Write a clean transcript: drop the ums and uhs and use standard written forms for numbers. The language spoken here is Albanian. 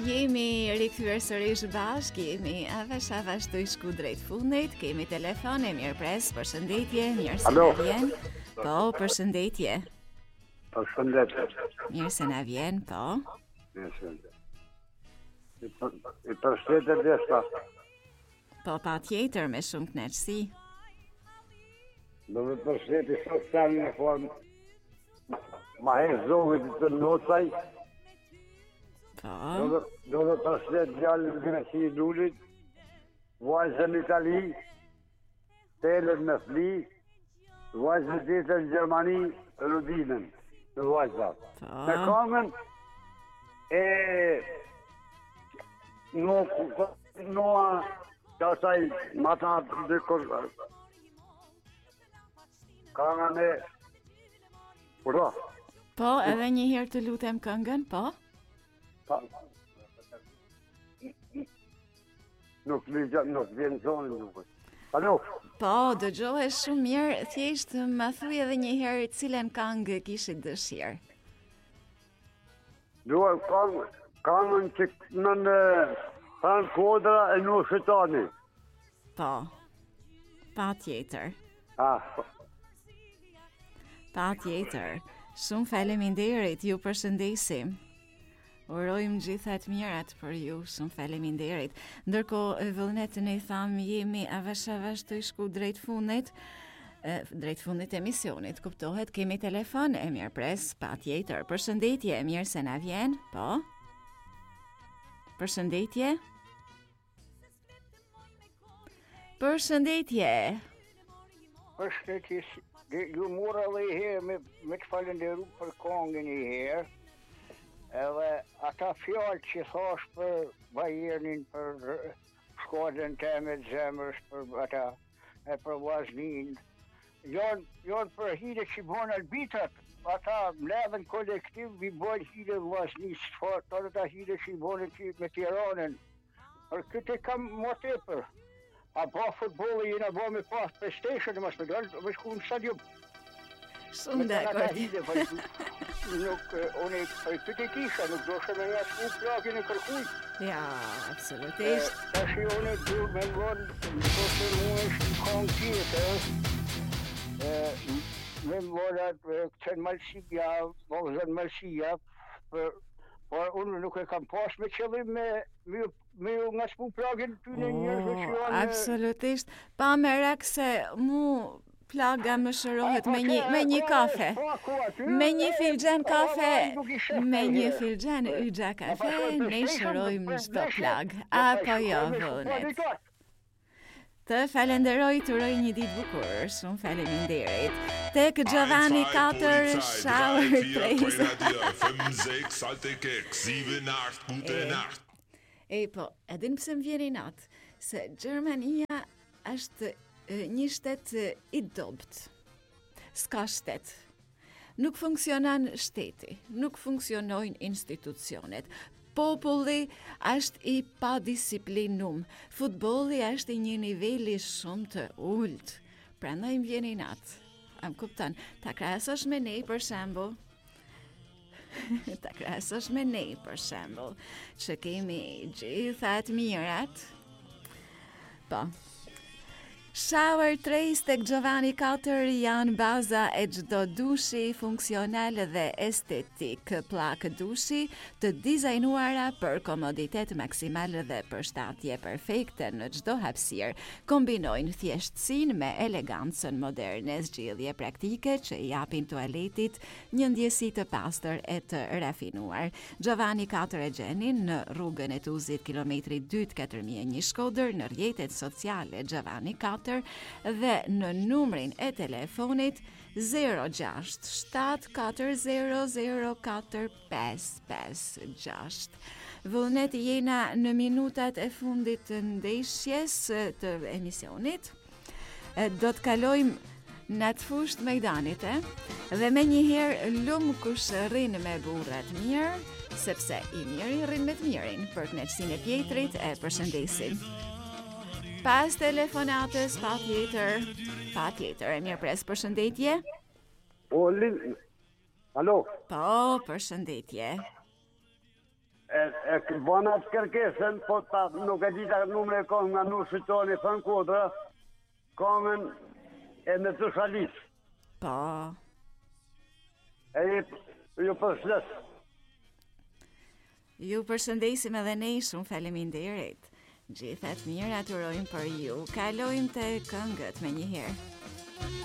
Jemi rikthyer sërish bashk, jemi avash të shku drejt fundit, kemi telefon e mirë pres, përshëndetje, mirë se na vjen. Po, përshëndetje. Përshëndetje. Mirë se na vjen, po. Mirë. I përshëndet desa. Po, patjetër, me shumë kënaqësi. Do me përshëndetje socialin në formë. Ma e zohit të nocaj. Po. Do me përshëndet gjallën në Greqi i Lulit, vajzën në Itali, telën në Fli, vajzën tjetër në Gjermani, Rudinën, në vajzat. Po. Me kamën e noa që asaj mata dhe kërë kamën e ura. Po, edhe një herë të lutem këngën, po? Nuk vjen zonin nuk. Alo? Po, dëgjohe shumë mirë, thjesht më thuaj edhe një herë cilën këngë kishit dëshirë. Dua këngën që në Fran Kodra e në Shetani. Po, patjetër. Patjetër. Shumë faleminderit, ju përshëndesim. Urojmë gjithat mirat për ju, shumë faleminderit. Ndërkohë, vullnet ne tham jemi avash të shku drejt fundit emisionit. Kuptohet, kemi telefon e mirë pres, patjetër. Përshëndetje, mirë se na vjen, po? Përshëndetje. Përshëndetje. Përshëndetje, ju mora dhe i herë me të falenderu për kongën i herë. Edhe ata fjallë që thash për Bayernin, për shkodën teme të zemrës, për ata e për vaznin, janë për hile që bënë albitat, ata mledhen kolektiv, vi bënë hile vaznis, të ata hile që bënë me Tiranën, për këtë kam më tepër. A ba futbolli jena ba me pas PlayStation, mas me dalë, me shku në stadium. Shumë dakord. Nuk, unë për këtë kisha, nuk do shë me nga shku plagin e kërkuj. Ja, absolutisht. Tash unë du me ngonë, në të të mu është në kongë tjetër, me ngonë këtë në malësia, vëzën malësia, por unë nuk e kam pas me qëllim me nga shku plagin ty në njërëve që janë... Absolutisht, pa me rak se mu... Plaga më shërohet me një kafe. Me një filxhan kafe, me një filxhan yxha kafe, ne shërojmë çdo plag. Apo jo, vonet. Të falenderoj, të uroj një ditë bukur, shumë faleminderit. Tek Giovanni 4, Shower 3. 5, 6, alte kek, 7, 8, gute nacht. Po, edhin pse më vjen i natë, se Gjermania është një shtet i dobt. Ska shtet. Nuk funksionan shteti, nuk funksionojnë institucionet. Populli është i pa disiplinum. Futbolli është i një niveli shumë të ullt. Prandaj më vjen i natë. Am kupton, ta krahasosh me ne për shembull. Që kemi gjithat mirat. Po. Shower 3 tek Giovanni 4 janë baza e çdo dushi funksional dhe estetik, plakë dushi të dizajnuara për komoditet maksimal dhe përshtatje perfekte në çdo hapësirë. Kombinojnë thjeshtësinë me elegancën moderne, zgjidhje praktike që i japin tualetit një ndjesi të pastër e të rafinuar. Giovanni 4 e gjeni në rrugën e Tuzit, kilometri 2-4001 Shkodër, në rrjetet sociale Giovanni 4 dhe në numrin e telefonit 068-400-4556. Vullnet jena në minutat e fundit të ndeshjes të emisionit. Do të kalojmë në të fusht mejdanit, dhe me njëherë lumë kush rrinë me burrat mirë, sepse i miri rrinë me të mirin, për kënaqësinë e tjetrit e përshëndesim. Pas telefonatës, patjetër, e mirë pres, përshëndetje. Alo? Po, përshëndetje. E bëna të kërkesën, po nuk e dita numre e kongë nga nuk shqytoni thënë kodra, kongën e në të shalis. Po. E ju përshles. Ju përshëndesim edhe ne shumë faleminderit. Gjithat mirë aturojmë për ju. Kalojmë të këngët me njëherë.